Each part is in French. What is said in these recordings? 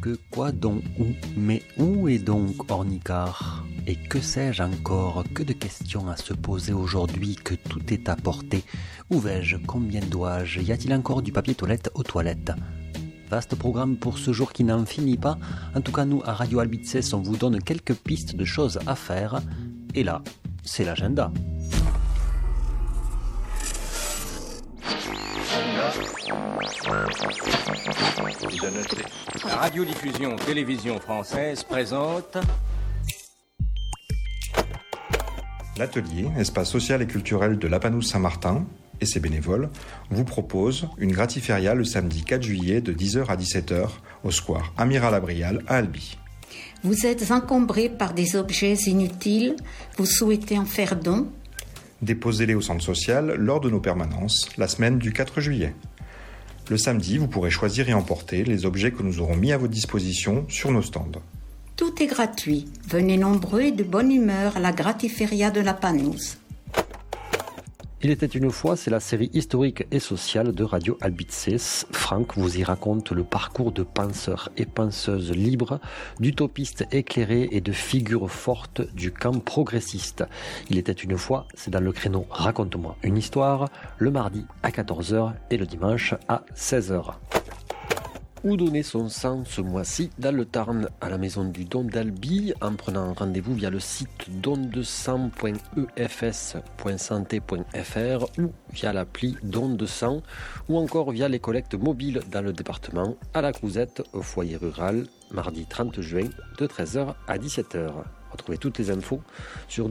que, quoi donc, où, mais où est donc Ornicar? Et que sais-je encore? Que de questions à se poser aujourd'hui que tout est à portée. Où vais-je? Combien dois-je? Y a-t-il encore du papier toilette aux toilettes? Vaste programme pour ce jour qui n'en finit pas. En tout cas, nous, à Radio Albitzès, on vous donne quelques pistes de choses à faire. Et là, c'est l'agenda. La radiodiffusion télévision française présente l'atelier Espace social et culturel de Lapanous Saint-Martin et ses bénévoles vous propose une gratiféria le samedi 4 juillet de 10h à 17h au square Amiral Abrial à Albi. Vous êtes encombré par des objets inutiles, vous souhaitez en faire don? Déposez-les au centre social lors de nos permanences la semaine du 4 juillet. Le samedi, vous pourrez choisir et emporter les objets que nous aurons mis à votre disposition sur nos stands. Tout est gratuit. Venez nombreux et de bonne humeur à la gratiféria de Lapanous. Il était une fois, c'est la série historique et sociale de Radio Albitzès. Franck vous y raconte le parcours de penseurs et penseuses libres, d'utopistes éclairés et de figures fortes du camp progressiste. Il était une fois, c'est dans le créneau Raconte-moi une histoire, le mardi à 14h et le dimanche à 16h. Où donner son sang ce mois-ci dans le Tarn, à la maison du don d'Albi, en prenant rendez-vous via le site dondesang.efs.santé.fr ou via l'appli Don de sang, ou encore via les collectes mobiles dans le département, à la Crouzette, au foyer rural, mardi 30 juin, de 13h à 17h. Retrouvez toutes les infos sur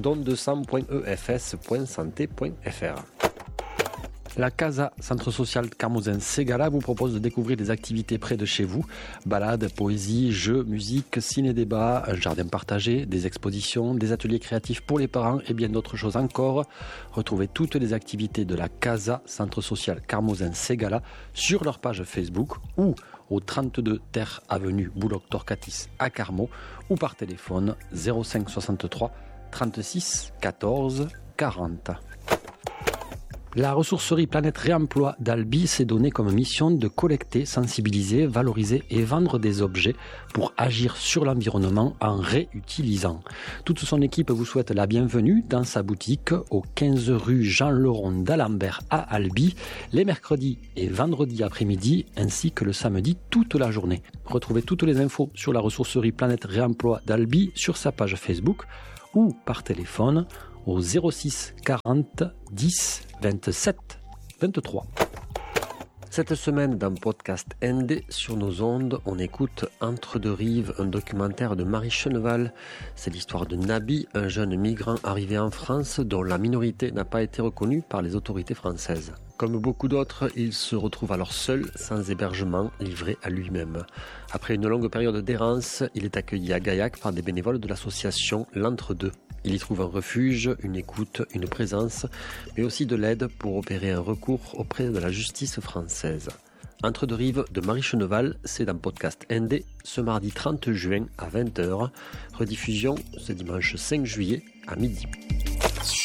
dondesang.efs.santé.fr. La Casa, centre social Carmozin-Ségala, vous propose de découvrir des activités près de chez vous. Balades, poésie, jeux, musique, ciné-débat, un jardin partagé, des expositions, des ateliers créatifs pour les parents et bien d'autres choses encore. Retrouvez toutes les activités de la Casa, centre social Carmozin-Ségala sur leur page Facebook ou au 32 Terre Avenue Boulogne-Torcatis à Carmaux ou par téléphone 05 63 36 14 40. La ressourcerie Planète Réemploi d'Albi s'est donnée comme mission de collecter, sensibiliser, valoriser et vendre des objets pour agir sur l'environnement en réutilisant. Toute son équipe vous souhaite la bienvenue dans sa boutique au 15 rue Jean-Leron d'Alembert à Albi, les mercredis et vendredis après-midi ainsi que le samedi toute la journée. Retrouvez toutes les infos sur la ressourcerie Planète Réemploi d'Albi sur sa page Facebook ou par téléphone au 06 40 10 27 23. Cette semaine dans Podcast ND sur nos ondes, on écoute Entre deux rives, un documentaire de Marie Cheneval. C'est l'histoire de Nabi, un jeune migrant arrivé en France dont la minorité n'a pas été reconnue par les autorités françaises. Comme beaucoup d'autres, il se retrouve alors seul, sans hébergement, livré à lui-même. Après une longue période d'errance, il est accueilli à Gaillac par des bénévoles de l'association L'Entre-deux. Il y trouve un refuge, une écoute, une présence, mais aussi de l'aide pour opérer un recours auprès de la justice française. Entre deux rives de Marie Cheneval, c'est dans Podcast ND, ce mardi 30 juin à 20h. Rediffusion ce dimanche 5 juillet à midi.